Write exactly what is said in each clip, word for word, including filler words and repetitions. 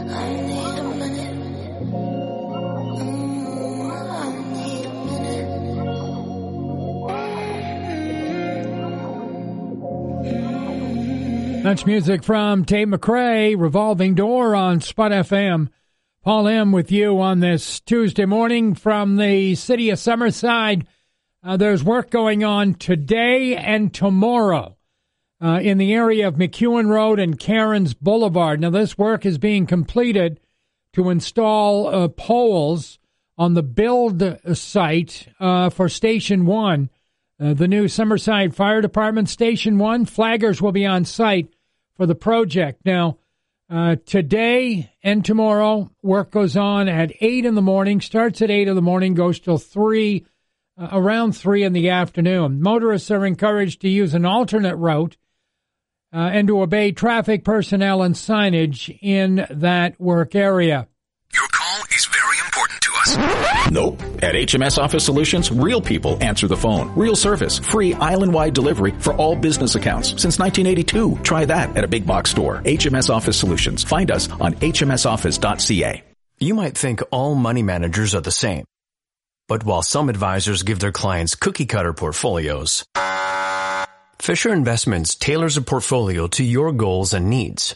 That's music from Tate McRae, Revolving Door on Spot F M. Paul M. with you on this Tuesday morning from the city of Summerside. Uh, there's work going on today and tomorrow uh, in the area of McEwen Road and Cairns Boulevard. Now, this work is being completed to install uh, poles on the build site uh, for Station one. Uh, the new Summerside Fire Department Station one, flaggers will be on site for the project. Now, uh, today and tomorrow, work goes on at eight in the morning, starts at eight in the morning, goes till three, uh, around three in the afternoon. Motorists are encouraged to use an alternate route uh, and to obey traffic personnel and signage in that work area. Your call is very important to us. Nope. At H M S Office Solutions, real people answer the phone. Real service. Free island-wide delivery for all business accounts. Since nineteen eighty-two. Try that at a big box store. H M S Office Solutions. Find us on H M S office dot C A. You might think all money managers are the same. But while some advisors give their clients cookie-cutter portfolios, Fisher Investments tailors a portfolio to your goals and needs.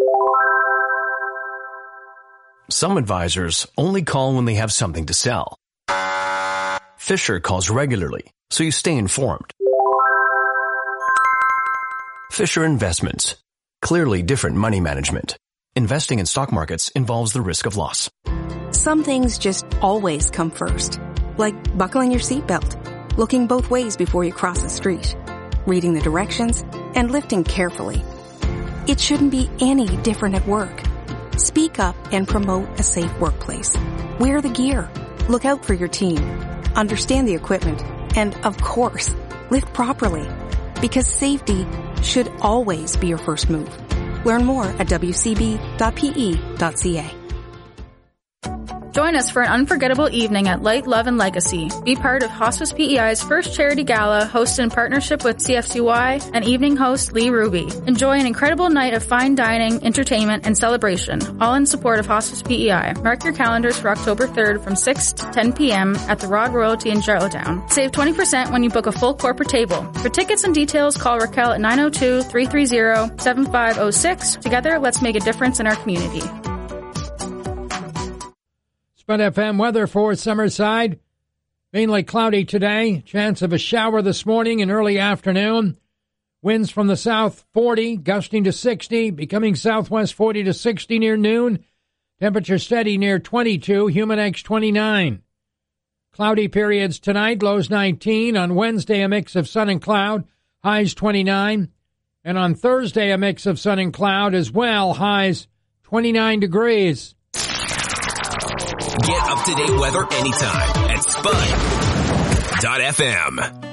Some advisors only call when they have something to sell. Fisher calls regularly, so you stay informed. Fisher Investments. Clearly different money management. Investing in stock markets involves the risk of loss. Some things just always come first. Like buckling your seatbelt, looking both ways before you cross the street, reading the directions, and lifting carefully. It shouldn't be any different at work. Speak up and promote a safe workplace. Wear the gear. Look out for your team. Understand the equipment. And, of course, lift properly. Because safety should always be your first move. Learn more at w c b dot p e dot c a. Join us for an unforgettable evening at Light, Love, and Legacy. Be part of Hospice P E I's first charity gala, hosted in partnership with C F C Y and evening host Lee Ruby. Enjoy an incredible night of fine dining, entertainment, and celebration, all in support of Hospice P E I. Mark your calendars for October third from six to ten p.m. at the Rod Royalty in Charlottetown. Save twenty percent when you book a full corporate table. For tickets and details, call Raquel at nine oh two, three three zero, seven five oh six. Together, let's make a difference in our community. Spot F M weather for Summerside. Mainly cloudy today. Chance of a shower this morning and early afternoon. Winds from the south forty, gusting to sixty, becoming southwest forty to sixty near noon. Temperature steady near twenty-two, Humidex twenty-nine. Cloudy periods tonight, lows nineteen. On Wednesday, a mix of sun and cloud, highs twenty-nine. And on Thursday, a mix of sun and cloud as well, highs twenty-nine degrees. Get up-to-date weather anytime at spud dot f m.